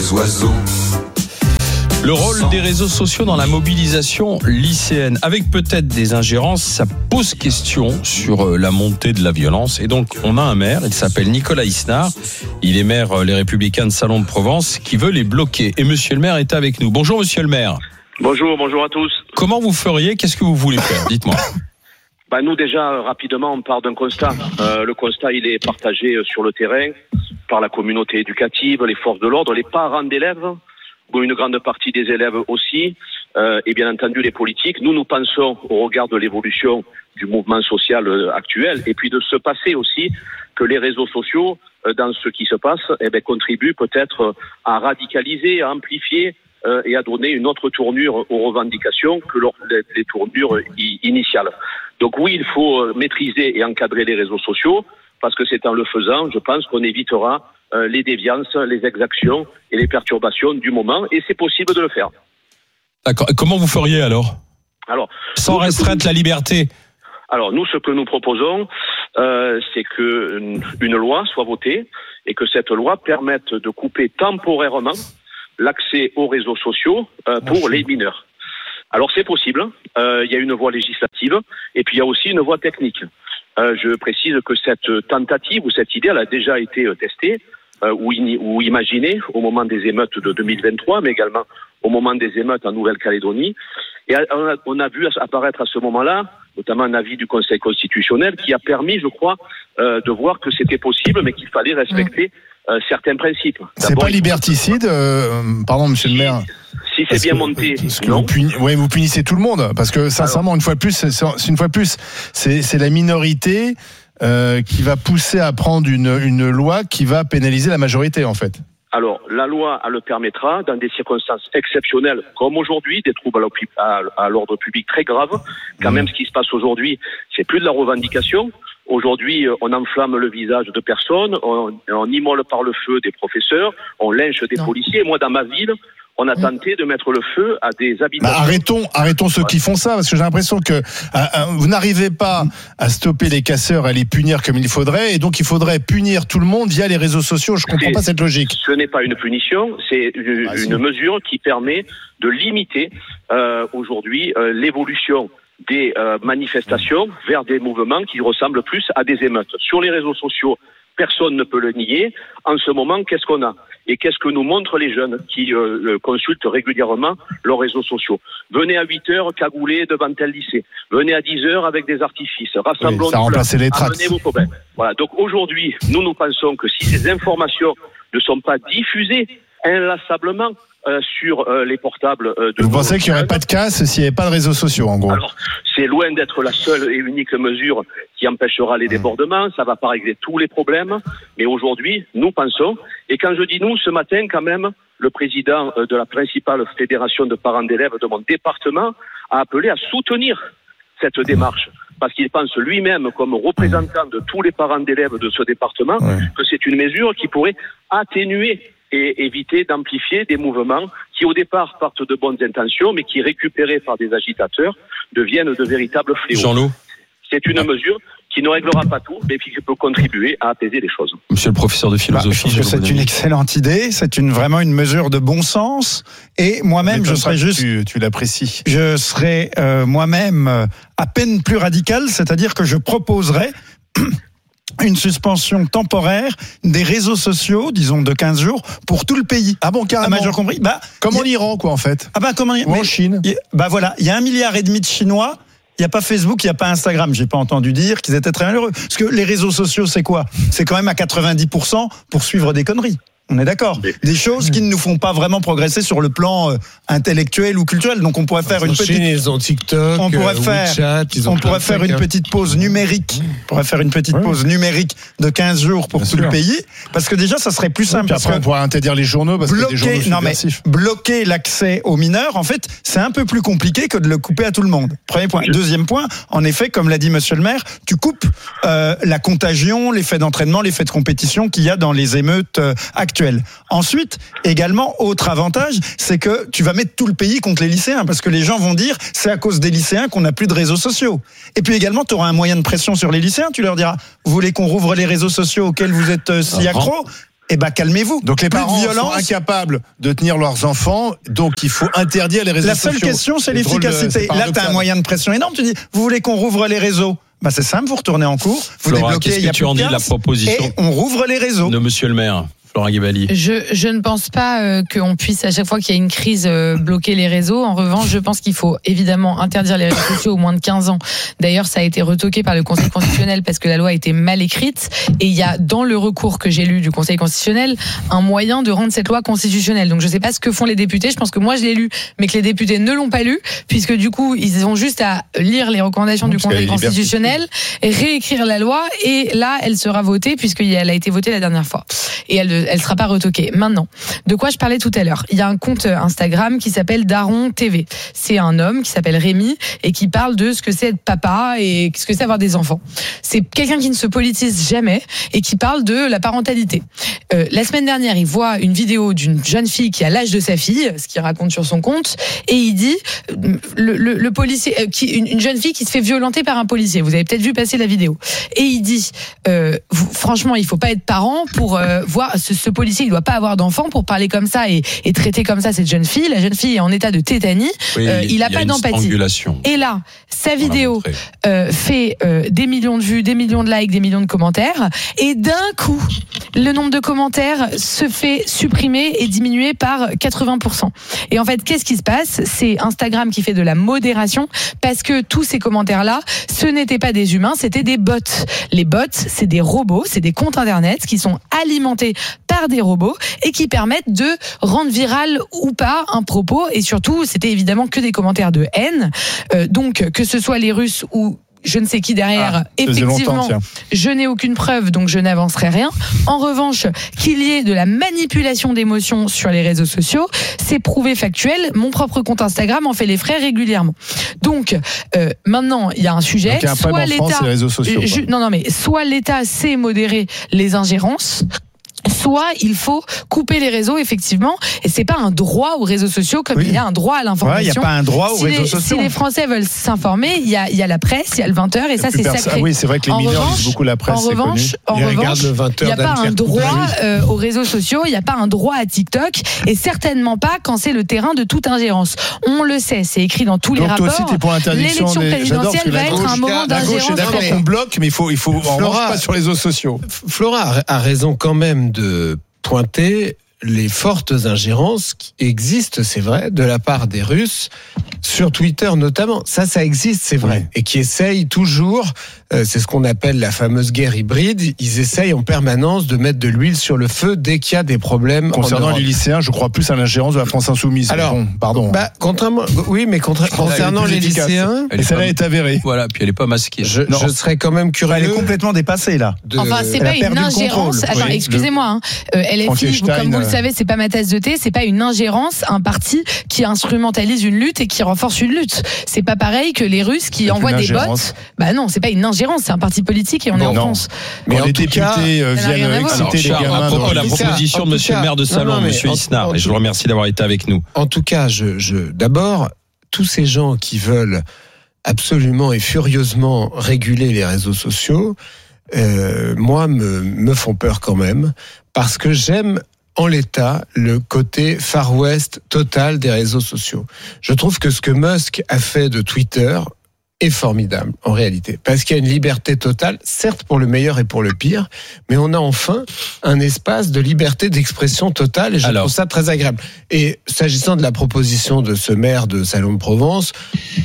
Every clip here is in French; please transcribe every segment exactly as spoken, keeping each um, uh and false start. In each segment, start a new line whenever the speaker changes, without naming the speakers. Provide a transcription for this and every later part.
les oiseaux.
Le rôle des réseaux sociaux dans la mobilisation lycéenne, avec peut-être des ingérences, ça pose question sur la montée de la violence. Et donc, on a un maire, il s'appelle Nicolas Isnard. Il est maire Les Républicains de Salon de Provence, qui veut les bloquer. Et monsieur le maire est avec nous. Bonjour monsieur le maire.
Bonjour, bonjour à tous.
Comment vous feriez ? Qu'est-ce que vous voulez faire ? Dites-moi.
Bah nous déjà, rapidement, on part d'un constat. Euh, le constat, il est partagé sur le terrain par la communauté éducative, les forces de l'ordre, les parents d'élèves, ou une grande partie des élèves aussi, euh, et bien entendu les politiques. Nous, nous pensons, au regard de l'évolution du mouvement social actuel, et puis de se passer aussi, que les réseaux sociaux, euh, dans ce qui se passe, eh bien, contribuent peut-être à radicaliser, à amplifier euh, et à donner une autre tournure aux revendications que les, les tournures i- initiales. Donc oui, il faut maîtriser et encadrer les réseaux sociaux, parce que c'est en le faisant, je pense, qu'on évitera euh, les déviances, les exactions et les perturbations du moment, et c'est possible de le faire.
D'accord. Comment vous feriez alors ?
Alors,
Sans restreindre la liberté.
Alors nous, ce que nous proposons, euh, c'est que une loi soit votée et que cette loi permette de couper temporairement l'accès aux réseaux sociaux euh, pour les mineurs. Alors c'est possible, euh, il y a une voie législative et puis il y a aussi une voie technique. Euh, je précise que cette tentative ou cette idée, elle a déjà été euh, testée euh, ou, in, ou imaginée au moment des émeutes de deux mille vingt-trois, mais également au moment des émeutes en Nouvelle-Calédonie. Et on a, on a vu apparaître à ce moment-là, notamment un avis du Conseil constitutionnel, qui a permis, je crois, euh, de voir que c'était possible, mais qu'il fallait respecter euh, certains principes.
C'est
D'abord,
pas liberticide, euh, pardon, monsieur le maire.
Si c'est bien monté,
parce que
non.
vous, puni, ouais, vous punissez tout le monde, parce que sincèrement, Alors, une fois de plus, c'est, c'est une fois de plus, c'est, c'est la minorité euh, qui va pousser à prendre une, une loi qui va pénaliser la majorité, en fait.
Alors, la loi elle le permettra dans des circonstances exceptionnelles, comme aujourd'hui, des troubles à, à l'ordre public très graves. Quand mmh. même, ce qui se passe aujourd'hui, c'est plus de la revendication. Aujourd'hui, on enflamme le visage de personnes, on, on immole par le feu des professeurs, on lynche des non. policiers. Moi, dans ma ville, on a tenté de mettre le feu à des habitants.
Bah arrêtons, arrêtons ceux ouais. qui font ça, parce que j'ai l'impression que euh, euh, vous n'arrivez pas à stopper les casseurs, à les punir comme il faudrait, et donc il faudrait punir tout le monde via les réseaux sociaux. Je comprends c'est, pas cette logique.
Ce n'est pas une punition, c'est une, ah, une mesure qui permet de limiter euh, aujourd'hui euh, l'évolution des euh, manifestations vers des mouvements qui ressemblent plus à des émeutes. Sur les réseaux sociaux, personne ne peut le nier. En ce moment, qu'est-ce qu'on a ? Et qu'est-ce que nous montrent les jeunes qui euh, consultent régulièrement leurs réseaux sociaux ? Venez à huit heures cagoulés devant tel lycée. Venez à dix heures avec des artifices. Rassemblons-nous.
Oui, ça a remplacé les tracts.
Amenez vos copains. Voilà. Donc aujourd'hui, nous, nous pensons que si ces informations ne sont pas diffusées inlassablement euh, sur euh, les portables euh, de...
Vous pensez qu'il n'y aurait pas de casse s'il n'y avait pas de réseaux sociaux, en gros ?
Alors, c'est loin d'être la seule et unique mesure qui empêchera les débordements. Ça ne va pas régler tous les problèmes. Mais aujourd'hui, nous pensons, et quand je dis nous, ce matin, quand même, le président de la principale fédération de parents d'élèves de mon département a appelé à soutenir cette démarche. Parce qu'il pense lui-même, comme représentant de tous les parents d'élèves de ce département, ouais. que c'est une mesure qui pourrait atténuer et éviter d'amplifier des mouvements qui au départ partent de bonnes intentions, mais qui récupérés par des agitateurs deviennent de véritables fléaux.
Jean-Loup.
C'est une mesure qui ne réglera pas tout, mais qui peut contribuer à apaiser les choses.
Monsieur le professeur de philosophie,
bah, je pense que c'est une excellente idée, c'est une, vraiment une mesure de bon sens, et moi-même je serais juste...
Tu, tu l'apprécies.
Je serais euh, moi-même à peine plus radical, c'est-à-dire que je proposerais... une suspension temporaire des réseaux sociaux, disons de quinze jours, pour tout le pays.
Ah bon, carrément.
Ah, compris. Bah,
comme
y...
en Iran, quoi, en fait.
Ah bah, comme en...
Ou en Chine.
Y... Bah voilà, il y a un milliard et demi de Chinois, il n'y a pas Facebook, il n'y a pas Instagram. J'ai pas entendu dire qu'ils étaient très malheureux. Parce que les réseaux sociaux, c'est quoi ? C'est quand même à quatre-vingt-dix pour cent pour suivre des conneries. On est d'accord. Des choses qui ne nous font pas vraiment progresser sur le plan euh, intellectuel ou culturel. Donc on pourrait faire une petite.
Ils ont TikTok,
on pourrait faire.
WeChat, ils ont
on pourrait faire une petite pause numérique. On pourrait faire une petite
oui.
pause numérique de quinze jours pour
Bien
tout
sûr.
le pays, parce que déjà ça serait plus simple.
Oui,
parce
après
que
on pourrait interdire les journaux parce
bloquer,
que des journaux
non mais bloquer l'accès aux mineurs, en fait, c'est un peu plus compliqué que de le couper à tout le monde. Premier point. Deuxième point, en effet, comme l'a dit Monsieur le Maire, tu coupes euh, la contagion, l'effet d'entraînement, l'effet de compétition qu'il y a dans les émeutes euh, actuelles. Ensuite. Également, autre avantage, c'est que tu vas mettre tout le pays contre les lycéens, parce que les gens vont dire c'est à cause des lycéens qu'on n'a plus de réseaux sociaux. Et puis également, tu auras un moyen de pression sur les lycéens. Tu leur diras, vous voulez qu'on rouvre les réseaux sociaux auxquels vous êtes euh, si accro ? Eh ben, calmez-vous.
Donc les
Plus
parents
de violence.
sont incapables de tenir leurs enfants, donc il faut interdire les réseaux
La
sociaux.
seule question, c'est
drôle de-
l'efficacité.
c'est
Là, tu as
paradoxal.
un moyen de pression énorme. Tu dis, vous voulez qu'on rouvre les réseaux? Bah, c'est simple, vous retournez en cours, vous
Flora,
débloquez,
qu'est-ce
il y a
que tu
plus
en
de
dis de la
quinze,
proposition
et on rouvre les réseaux.
de monsieur le maire, Flora Guébali?
Je, je ne pense pas euh, qu'on puisse, à chaque fois qu'il y a une crise, euh, bloquer les réseaux. En revanche, je pense qu'il faut évidemment interdire les réseaux sociaux aux moins de quinze ans. D'ailleurs, ça a été retoqué par le Conseil constitutionnel parce que la loi a été mal écrite. Et il y a, dans le recours que j'ai lu du Conseil constitutionnel, un moyen de rendre cette loi constitutionnelle. Donc, je ne sais pas ce que font les députés. Je pense que moi, je l'ai lu, mais que les députés ne l'ont pas lu, puisque du coup, ils ont juste à lire les recommandations du
Parce qu'il y a
Conseil
les libertés.
constitutionnel, réécrire la loi, et là, elle sera votée, puisqu'elle a été votée la dernière fois. Et elle ne sera pas retoquée. Maintenant, de quoi je parlais tout à l'heure? Il y a un compte Instagram qui s'appelle Daron T V. C'est un homme qui s'appelle Rémi et qui parle de ce que c'est être papa et ce que c'est avoir des enfants. C'est quelqu'un qui ne se politise jamais et qui parle de la parentalité. Euh, la semaine dernière, il voit une vidéo d'une jeune fille qui a l'âge de sa fille, ce qu'il raconte sur son compte, et il dit le, le, le policier, euh, qui, une, une jeune fille qui se fait violenter par un policier. Vous avez peut-être vu passer la vidéo. Et il dit, euh, vous, franchement, il faut pas être parent pour euh, voir ce, ce policier. Il doit pas avoir d'enfant pour parler comme ça et, et traiter comme ça cette jeune fille. La jeune fille est en état de tétanie.
Oui,
euh, il a
y
pas
une
d'empathie.
strangulation.
Et là, sa
On l'a
vidéo
montré.
euh, fait euh, des millions de vues, des millions de likes, des millions de commentaires. Et d'un coup, le nombre de commentaires se fait supprimer et diminuer par quatre-vingts pour cent. Et en fait, qu'est-ce qui se passe? C'est Instagram qui fait de la modération parce que tous ces commentaires-là, ce n'étaient pas des humains, c'était des bots. Les bots, c'est des robots, c'est des comptes internet qui sont alimentés par des robots et qui permettent de rendre viral ou pas un propos. Et surtout, c'était évidemment que des commentaires de haine. Euh, donc, que ce soit les Russes ou je ne sais qui derrière,
Ah, ça faisait
effectivement,
longtemps, tiens.
je n'ai aucune preuve, donc je n'avancerai rien. En revanche, qu'il y ait de la manipulation d'émotions sur les réseaux sociaux, c'est prouvé factuel. Mon propre compte Instagram en fait les frais régulièrement. Donc, euh, maintenant, il y a un sujet.
Donc il y a un problème
soit
en France,
l'État,
c'est les réseaux sociaux.
je-
quoi.
non, non, mais soit l'État sait modérer les ingérences, soit il faut couper les réseaux, effectivement, et c'est pas un droit aux réseaux sociaux comme
Oui.
il y a un droit à
Ouais, il n'y
l'information.
a pas un droit aux
si,
réseaux
les,
sociaux.
si les Français veulent s'informer, il y a, il y a la presse, il y a le vingt heures, et ça
Plus
c'est
personne-
sacré.
Ah oui, c'est vrai que les
En
mineurs
revanche-
lisent beaucoup la presse,
En
c'est connu.
revanche, en
Ils
revanche,
regardent le vingt
il n'y a
heures
pas un
d'Anne-Claire
droit
Poutreux.
euh, aux réseaux sociaux, il n'y a pas un droit à TikTok, et certainement pas quand c'est le terrain de toute ingérence. On le sait, c'est écrit dans tous les
Donc toi
rapports.
aussi, t'es pour l'interdiction
L'élection
des... J'adore parce que
présidentielle va
la
être
gauche,
un moment
la gauche est
d'ingérence.
d'accord
Mais-
qu'on bloque, mais il faut, il faut en
Flora-
revanche pas sur les réseaux sociaux.
Flora a a raison quand même de pointer les fortes ingérences qui existent, c'est vrai, de la part des Russes, sur Twitter notamment. Ça, ça existe, c'est vrai.
Ouais.
Et qui essayent toujours, euh, c'est ce qu'on appelle la fameuse guerre hybride, ils essayent en permanence de mettre de l'huile sur le feu dès qu'il y a des problèmes. en
Concernant
Europe.
les lycéens, je crois plus à l'ingérence de la France insoumise.
Alors,
Bon, pardon.
Bah, contrairement, oui, mais contra- concernant
elle est
les
plus efficace.
lycéens,
Elle
Et
est
celle-là
pas-
est avérée.
Voilà, puis elle est pas masquée.
je,
Non.
je serais quand même
Elle est
curieux
complètement dépassée, là.
de...
Enfin, c'est
Elle a
pas une
perdu le
ingérence.
contrôle.
Attends,
Oui,
excusez-moi. Hein. Euh, L F I, vous-
Frankenstein,
comme vous le
euh,
savez, c'est pas ma tasse de thé. C'est pas une ingérence, un parti qui instrumentalise une lutte et qui renforce une lutte. C'est pas pareil que les Russes qui
C'est
envoient
une
des bots.
ingérence.
Bah non, c'est pas une ingérence, c'est un parti politique et on est en
Non.
France.
Mais
Quand
en
les
tout
députés
cas,
euh,
ça n'a rien
viennent
à voir.
Alors,
exciter les
Charles,
gamins
à propos
dans
de la
les-
En tout cas,
proposition
en
de
tout
monsieur
cas,
le maire de
non,
Salon,
non, mais
monsieur
en-
Isnard,
en
et je
tout-
vous remercie d'avoir été avec nous.
En tout cas, je, je, d'abord, tous ces gens qui veulent absolument et furieusement réguler les réseaux sociaux, euh, moi, me, me font peur quand même, parce que j'aime en l'état le côté Far West total des réseaux sociaux. Je trouve que ce que Musk a fait de Twitter est formidable, en réalité. Parce qu'il y a une liberté totale, certes pour le meilleur et pour le pire, mais on a enfin un espace de liberté d'expression totale et je
Alors.
trouve ça très agréable. Et s'agissant de la proposition de ce maire de Salon de Provence,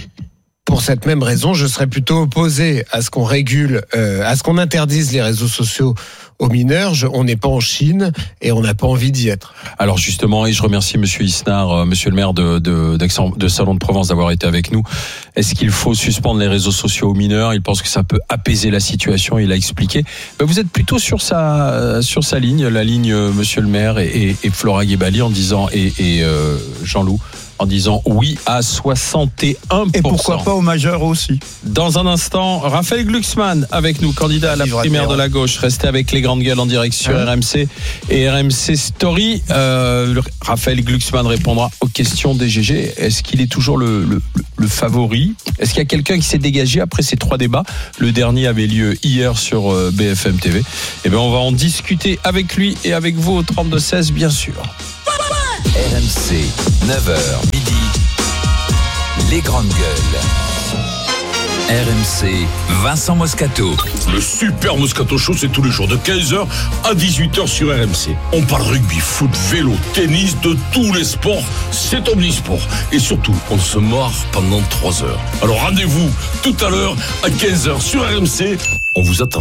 pour cette même raison, je serais plutôt opposé à ce qu'on régule, euh, à ce qu'on interdise les réseaux sociaux aux mineurs. Je, on n'est pas en Chine et on n'a pas envie d'y être.
Alors justement, et je remercie monsieur Isnard, euh, monsieur le maire de, de, d'Aix- de Salon de Provence d'avoir été avec nous. Est-ce qu'il faut suspendre les réseaux sociaux aux mineurs? Il pense que ça peut apaiser la situation, il a expliqué. Ben, vous êtes plutôt sur sa, sur sa ligne, la ligne euh, monsieur le maire et, et, et Flora Guébali en disant, et, et euh, Jean-Loup, en disant oui à soixante et un pour cent.
Et pourquoi pas aux majeurs aussi.
Dans un instant, Raphaël Glucksmann avec nous, candidat à la primaire de la gauche. Restez avec les grandes gueules en direct sur ouais. R M C et R M C Story. Euh, Raphaël Glucksmann répondra aux questions des G G. Est-ce qu'il est toujours le, le, le favori? Est-ce qu'il y a quelqu'un qui s'est dégagé après ces trois débats? Le dernier avait lieu hier sur B F M T V. Eh bien, on va en discuter avec lui et avec vous au trente-deux seize, bien sûr.
R M C, neuf heures, midi, les grandes gueules. R M C, Vincent Moscato.
Le Super Moscato Show, c'est tous les jours de quinze heures à dix-huit heures sur R M C. On parle rugby, foot, vélo, tennis, de tous les sports. C'est omnisport. Et surtout, on se marre pendant trois heures. Alors rendez-vous tout à l'heure à quinze heures sur R M C. On vous attend.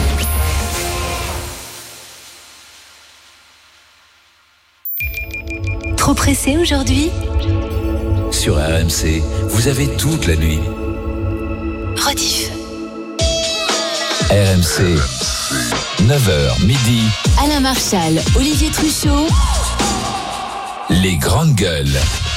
Trop pressé aujourd'hui?
Sur R M C, vous avez toute la nuit.
Rediff.
R M C, neuf heures, midi.
Alain Marchal, Olivier Truchot.
Les grandes gueules.